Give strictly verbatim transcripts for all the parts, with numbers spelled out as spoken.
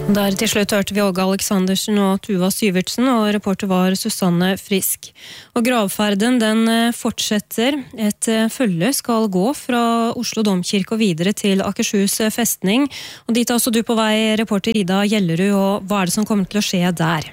Der til slutt hørte vi Åge Aleksandersen og Tuva Syvertsen, og reporter var Susanne Frisk. Og gravferden den fortsetter. Et følge skal gå fra Oslo Domkirke og videre til Akershus festning. Og dit er også du på vei, reporter Ida Gjellerud, og hva er det som kommer til å skje der?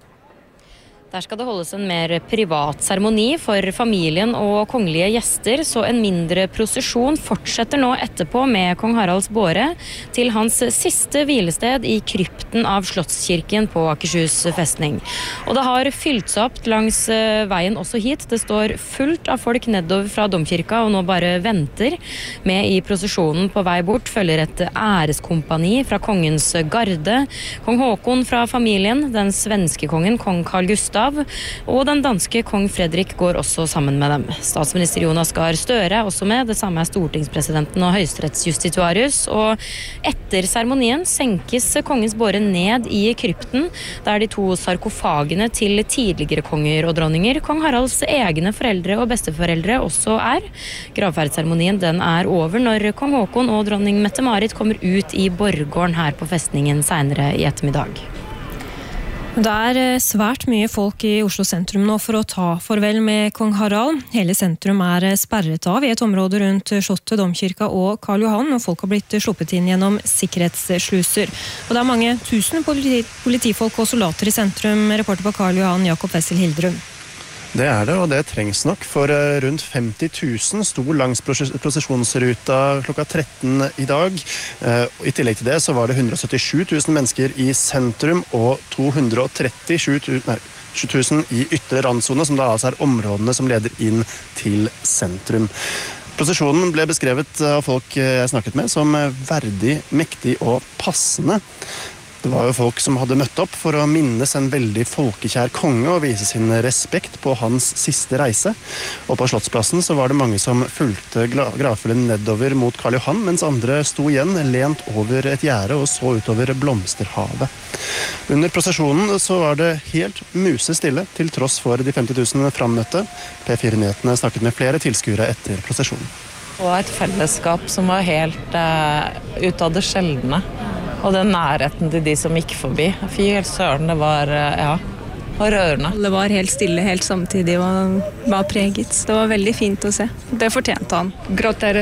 Der skal det holdes en mer privat seremoni for familien og kongelige gjester, så en mindre prosesjon fortsetter nå etterpå med kong Haralds båre til hans siste hvilested i krypten av Slottskirken på Akershus festning. Og det har fylt seg opp langs veien også hit. Det står fullt av folk nedover fra Domkirka og nå bare venter. Med i prosesjonen på vei bort følger et æreskompani fra kongens garde, kong Håkon fra familien, den svenske kongen, kong Carl Gustav, og den danske kong Fredrik går også sammen med dem. Statsminister Jonas Gahr Støre er også med, det samme er stortingspresidenten og høyesterettsjustitiarius, og etter seremonien senkes kongens båre ned i krypten, der de to sarkofagene til tidligere konger og dronninger, kong Haralds egne foreldre og besteforeldre også er. Gravferdsseremonien den er over når kong Håkon og dronning Mette-Marit kommer ut i borggården her på festningen senere i ettermiddag. Det er svært mye folk i Oslo sentrum nå for å ta farvel med kong Harald. Hele sentrum er sperret av i et område rundt Slottet, Domkirka og Karl Johan, og folk har blitt sluppet inn gjennom sikkerhetssluser. Og det er mange tusen politi- politifolk og soldater i sentrum. Reporter på Karl Johan, Jakob Wessel Hildrum. Det er det, og det trengs nok, for rundt femti tusen sto langs prosesjonsruta klokka tretten i dag. I tillegg til det så var det hundre og syttisju tusen mennesker i sentrum og to hundre og trettisju tusen i ytre randzone, som da altså er områdene som leder inn til sentrum. Prosesjonen ble beskrevet av folk jeg snakket med som verdig, mektig og passende. Det var jo folk som hadde møtt opp for å minnes en veldig folkekjær konge og vise sin respekt på hans siste reise. Og på Slottsplassen så var det mange som fulgte gravfølgen nedover mot Karl Johan, mens andre sto igjen lent over et gjerde og så utover blomsterhavet. Under prosesjonen så var det helt musestille til tross for de femti tusen frammøtte. P fire Nyhetene snakket med flere tilskuere etter prosesjonen. Det var et fellesskap som var helt uh, ut av det sjeldne. Og den nærheten til de som gikk forbi. Fy helt søren, det var, ja, var rørende. Det var helt stille, helt samtidig, og var preget. Det var veldig fint å se. Det fortjente han. Gråter.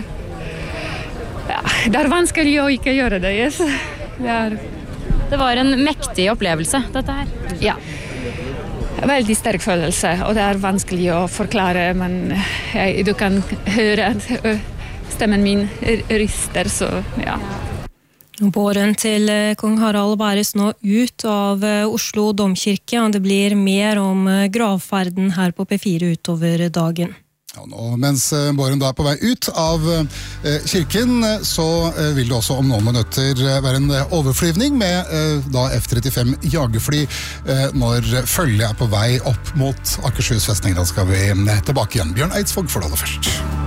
Ja, det er vanskelig å ikke gjøre det, yes. Det, er... det var en mektig opplevelse, dette her. Ja. Veldig sterk følelse, og det er vanskelig å forklare, men jeg, du kan høre stemmen min ryster, så ja. Båren til kong Harald bæres nå ut av Oslo Domkirke, og det blir mer om gravferden her på P fire utover dagen. Ja, nå, mens båren da er på vei ut av eh, kirken, så eh, vil det også om noen minutter være en overflyvning med eh, da F trettifem jagerfly eh, når følget er på vei opp mot Akershus festning. Da skal vi tilbake igjen. Bjørn Eidsvåg for det aller først.